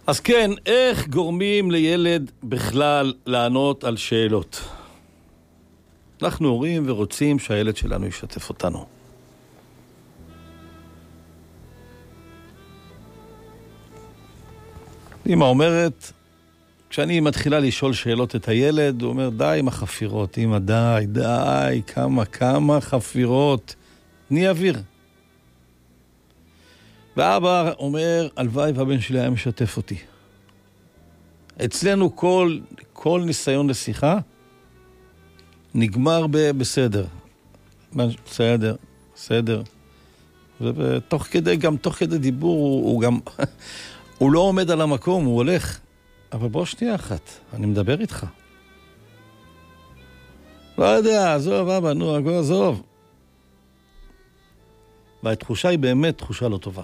אז כן, איך גורמים לילד בכלל לענות על שאלות? אנחנו הורים ורוצים שהילד שלנו ישתף אותנו. אמא אומרת, כשאני מתחילה לשאול שאלות את הילד, הוא אומר, די עם החפירות, אמא, די, כמה חפירות, תני אוויר. ואבא אומר, הלוואי והבן שלי היה משתף אותי. אצלנו כל ניסיון לשיחה נגמר בסדר. בסדר. ותוך כדי דיבור, הוא גם, הוא לא עומד על המקום, הוא הולך. אבל בוא שנייה אחת, אני מדבר איתך. לא יודע, עזוב אבא, עזוב. והתחושה היא באמת תחושה לא טובה.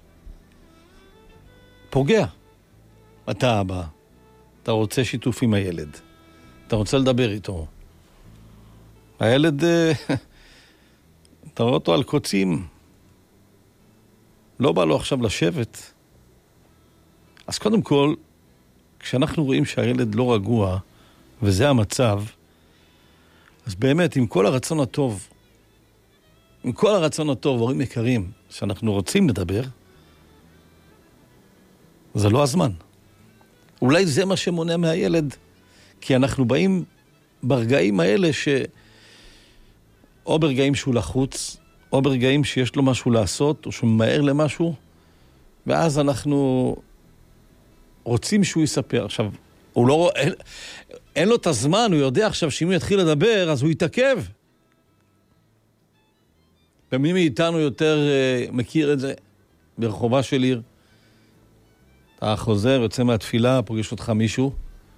פוגע. אתה אבא, אתה רוצה שיתוף עם הילד, אתה רוצה לדבר איתו. הילד, אתה רואה אותו על קוצים, לא בא לו עכשיו לשבת. אז קודם כל, כשאנחנו רואים שהילד לא רגוע, וזה המצב, אז באמת, עם כל הרצון הטוב, הורים יקרים, שאנחנו רוצים לדבר, זה לא הזמן. אולי זה מה שמונע מהילד, כי אנחנו באים ברגעים האלה או ברגעים שהוא לחוץ, או ברגעים שיש לו משהו לעשות, או שהוא ממהר למשהו, ואז אנחנו רוצים שהוא יספר. עכשיו, אין לו את הזמן, הוא יודע עכשיו שאם הוא יתחיל לדבר, אז הוא יתעכב. ומי מאיתנו יותר מכיר את זה? ברחובה של עיר. אתה חוזר, יוצא מהתפילה, פוגש אותך מישהו.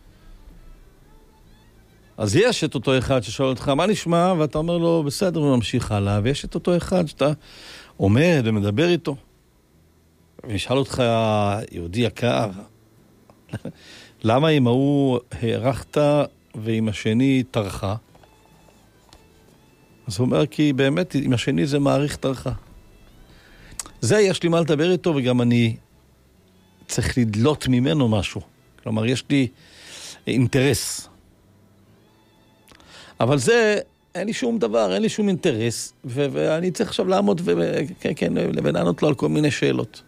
אז יש את אותו אחד ששואל אותך, מה נשמע? ואתה אומר לו, בסדר, הוא ממשיך הלאה. ויש את אותו אחד שאתה עומד ומדבר איתו. ונשאל אותך, יהודי יקר, למה עם ההוא הערכת ועם השני תרחה? אז הוא אומר, כי באמת עם השני זה מעריך תרחה. זה יש לי מה לדבר איתו, וגם אני צריך לדלות ממנו משהו. כלומר, יש לי אינטרס. אבל זה, אין לי שום דבר, אין לי שום אינטרס, ואני צריך עכשיו לעמוד ולענות לו על כל מיני שאלות.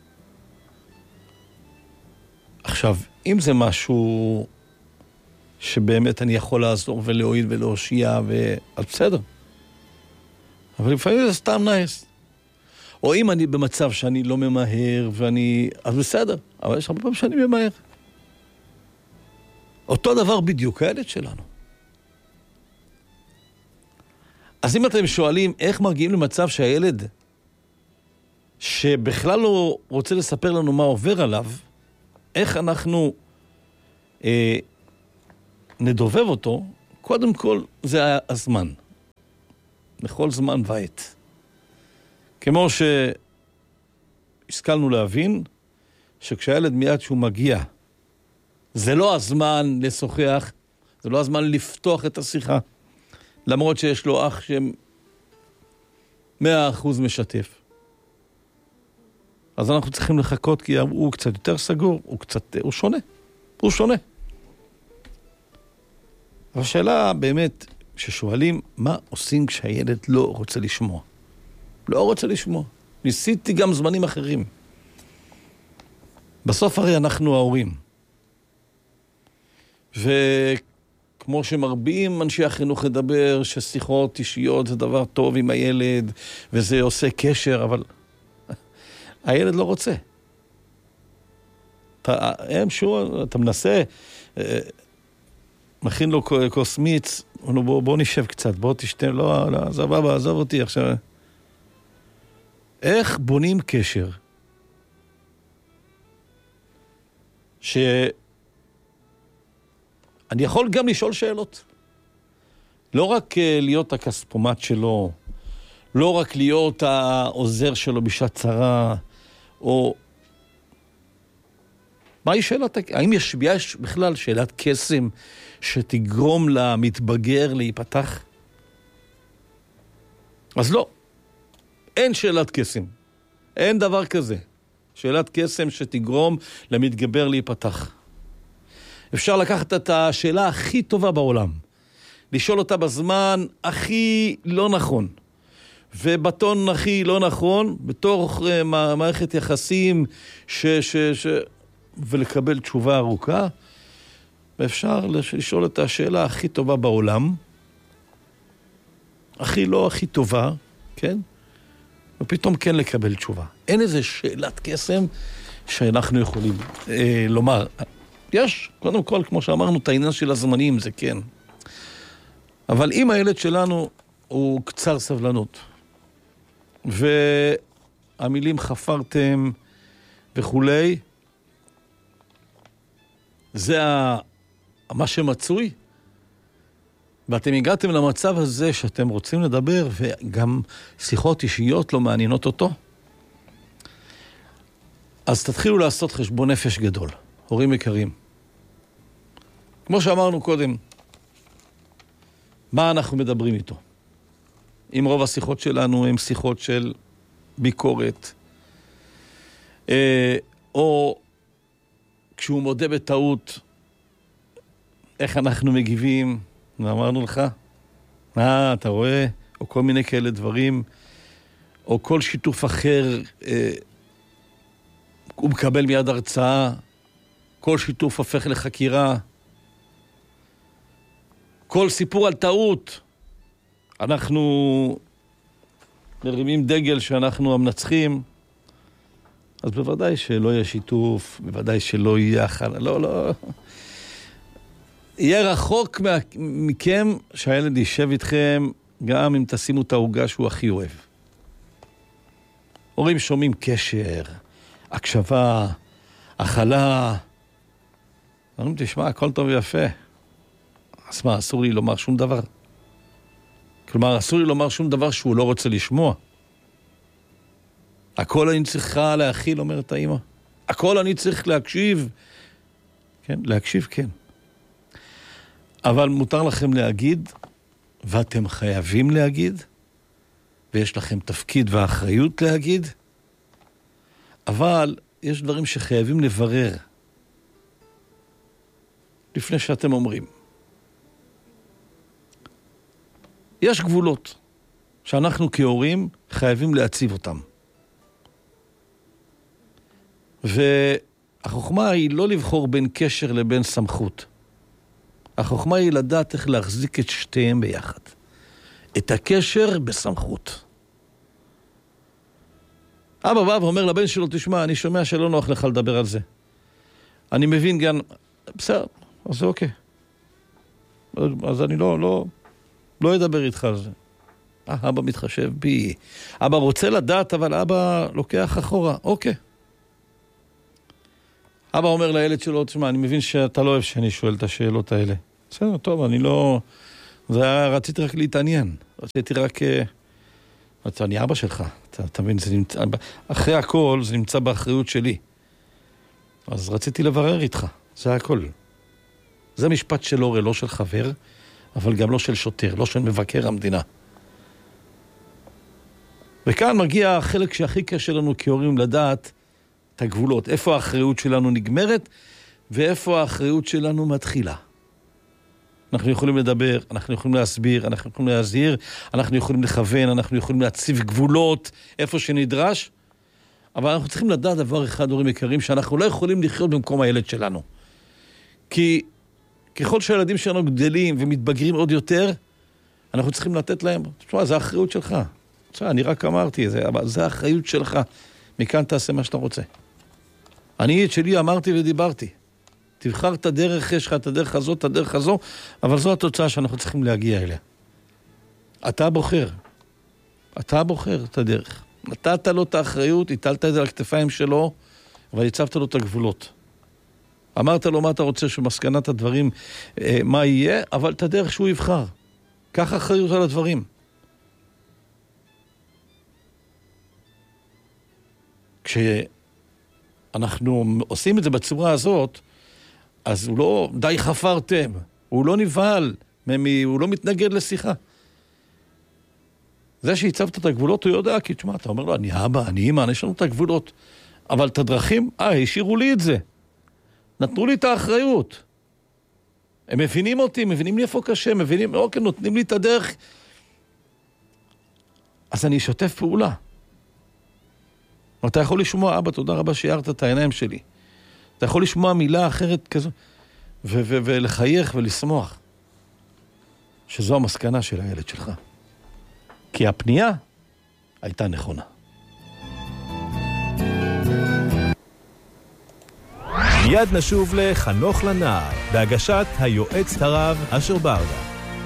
עכשיו, אם זה משהו שבאמת אני יכול לעזור ולהועיל ולהושיע, אז בסדר. אבל לפעמים זה סתם נייס. או אם אני במצב שאני לא ממהר, אז בסדר. אבל יש הרבה פעמים שאני ממהר. אותו דבר בדיוק, הילד שלנו. אז אם אתם שואלים איך מגיעים למצב שהילד, שבכלל לא רוצה לספר לנו מה עובר עליו, איך אנחנו נדובב אותו, קודם כל זה הזמן. לכל זמן ועת. כמו שהשכלנו להבין, שכשהילד מיד שהוא מגיע, זה לא הזמן לשוחח, זה לא הזמן לפתוח את השיחה, למרות שיש לו אח ש100% משתף. אז אנחנו צריכים לחכות, כי הוא קצת יותר סגור, הוא שונה. והשאלה באמת, ששואלים, מה עושים כשהילד לא רוצה לשמוע? לא רוצה לשמוע. ניסיתי גם זמנים אחרים. בסוף הרי אנחנו ההורים. וכמו שמרבים אנשי החינוך לדבר, ששיחות אישיות זה דבר טוב עם הילד, וזה עושה קשר, אבל הילד לא רוצה. אתה מנסה, מכין לו כוס מיץ, בוא נשב קצת, בוא תשתה, לא, עזוב אותי עכשיו. איך בונים קשר? שאני יכול גם לשאול שאלות. לא רק להיות הכספומט שלו, לא רק להיות העוזר שלו בשעת צרה, או מהי שאלת, האם יש בכלל שאלת קסם שתגרום למתבגר להיפתח? אז לא. אין שאלת קסם. אין דבר כזה. שאלת קסם שתגרום למתגבר להיפתח. אפשר לקחת את השאלה הכי טובה בעולם, לשאול אותה בזמן הכי לא נכון, ובטון הכי לא נכון, בתוך מערכת יחסים ולקבל תשובה ארוכה, ואפשר לשאול את השאלה הכי טובה בעולם, הכי לא הכי טובה, כן? ופתאום כן לקבל תשובה. אין איזה שאלת קסם שאנחנו יכולים לומר. יש, קודם כל, כמו שאמרנו, את העניין של הזמנים, זה כן. אבל אם הילד שלנו הוא קצר סבלנות, והמילים חפרתם וכולי, זה מה שמצוי, ואתם הגעתם למצב הזה שאתם רוצים לדבר, וגם שיחות אישיות לא מעניינות אותו, אז תתחילו לעשות חשבון נפש גדול, הורים יקרים. כמו שאמרנו קודם, מה אנחנו מדברים איתו? אם רוב השיחות שלנו הן שיחות של ביקורת, או כשהוא מודה בטעות, איך אנחנו מגיבים, ואמרנו לך, אתה רואה, או כל מיני כאלה דברים, או כל שיתוף אחר, הוא מקבל מיד הרצאה, כל שיתוף הופך לחקירה, כל סיפור על טעות, אנחנו מרימים דגל שאנחנו המנצחים, אז בוודאי שלא יהיה שיתוף, בוודאי שלא יהיה לא. יהיה רחוק מכם שהילד יישב איתכם, גם אם תשימו את העוגה שהוא הכי אוהב. הורים שומעים קשר, הקשבה, הכלה. אומרים, תשמע, הכל טוב ויפה. אז מה, אסור לי לומר שום דבר? כלומר, אסור לי לומר שום דבר שהוא לא רוצה לשמוע. הכל אני צריכה להכיל, אומרת האמא. הכל אני צריך להקשיב. כן, להקשיב, כן. אבל מותר לכם להגיד, ואתם חייבים להגיד, ויש לכם תפקיד ואחריות להגיד, אבל יש דברים שחייבים לברר לפני שאתם אומרים. יש גבולות שאנחנו כהורים חייבים להציב אותם. והחוכמה היא לא לבחור בין קשר לבין סמכות. החוכמה היא לדעת איך להחזיק את שתיהם ביחד. את הקשר בסמכות. אבא בא ואומר לבן שלו, תשמע, אני שומע שלא נוח לך לדבר על זה. אני מבין גם, בסדר, אז זה אוקיי. אז אני לא אדבר איתך על זה. אבא מתחשב בי. אבא רוצה לדעת, אבל אבא לוקח אחורה. אוקיי. אבא אומר לילד שלו, תשמע, אני מבין שאתה לא אוהב שאני שואל את השאלות האלה. בסדר, טוב, אני לא... רציתי רק להתעניין. רציתי רק... אני אבא שלך. אתה מבין, זה נמצא... אחרי הכל, זה נמצא באחריות שלי. אז רציתי לברר איתך. זה הכל. זה משפט של הורה, לא של חבר, אבל גם לא של שוטר, לא של מבקר המדינה. וכאן מגיע החלק שהכי קשה לנו כהורים לדעת את הגבולות. איפה האחריות שלנו נגמרת, ואיפה האחריות שלנו מתחילה. אנחנו יכולים לדבר, אנחנו יכולים להסביר, אנחנו יכולים להזהיר, אנחנו יכולים לכוון, אנחנו יכולים להציב גבולות, איפה שנדרש, אבל אנחנו צריכים לדעת דבר אחד, הורים יקרים, שאנחנו לא יכולים לחיות במקום הילד שלנו. כי ככל שהילדים שלנו גדלים ומתבגרים עוד יותר, אנחנו צריכים לתת להם, תשמע, זה האחריות שלך. תשמע, אני רק אמרתי, זה האחריות שלך. מכאן תעשה מה שאתה רוצה. אני את שלי אמרתי ודיברתי. תבחר את הדרך, יש לך את הדרך הזאת, את הדרך הזו, אבל זו התוצאה שאנחנו צריכים להגיע אליה. אתה בוחר. אתה בוחר את הדרך. נתת לו את האחריות, הטלת את זה על הכתפיים שלו, אבל הצבת לו את הגבולות. אמרת לו מה אתה רוצה שמסקנת הדברים, מה יהיה, אבל את הדרך שהוא יבחר. קח אחריות על הדברים. כשאנחנו עושים את זה בצורה הזאת, אז הוא לא, די חפרתם, הוא לא נבהל, הוא לא מתנגד לשיחה. זה שהצבת את הגבולות, הוא יודע, כי תשמע, אתה אומר לו, אני אבא, אני אמא, יש לנו את הגבולות. אבל את הדרכים, השאירו לי את זה. נתנו לי את האחריות. הם מבינים אותי, מבינים לי איפה קשה, מבינים, אוקיי, נותנים לי את הדרך. אז אני אשתף פעולה. אתה יכול לשמוע, אבא, תודה רבה שיערת את העיניים שלי. אתה יכול לשמוע מילה אחרת כזו, ולחייך ולשמוח. שזו המסקנה של הילד שלך. כי הפנייה הייתה נכונה. מיד נשוב לחנוך לנער, בהגשת היועץ הרב אשר ברדה.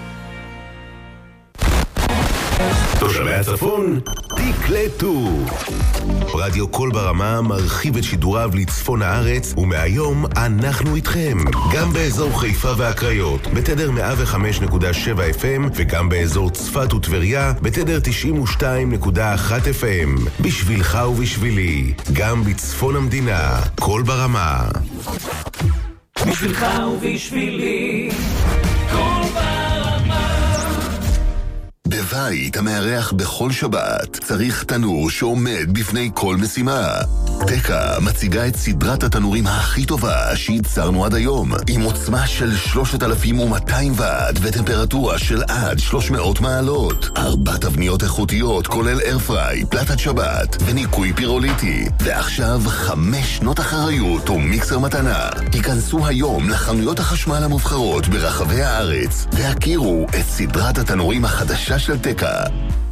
תושבי הצפון, תקלטו. רדיו קול ברמה מרחיב את שידוריו לצפון הארץ, ומהיום אנחנו איתכם. גם באזור חיפה והקריות, בתדר 105.7 FM, וגם באזור צפת וטבריה, בתדר 92.1 FM. בשבילך ובשבילי, גם בצפון המדינה, קול ברמה. בשבילך ובשבילי, קול ברמה. בבית המארח בכל שבת צריך תנור שעומד בפני כל משימה. תקה מציגה את סדרת התנורים הכי טובה שייצרנו עד היום, עם עוצמה של 3200 וואט וטמפרטורה של עד 300 מעלות. 4 תבניות איכותיות כולל איירפריי, פלטת שבת וניקוי פירוליטי. ועכשיו 5 שנות אחריות ומיקסר מתנה. היכנסו היום לחנויות החשמל המובחרות ברחבי הארץ והכירו את סדרת התנורים החדשה של תקה.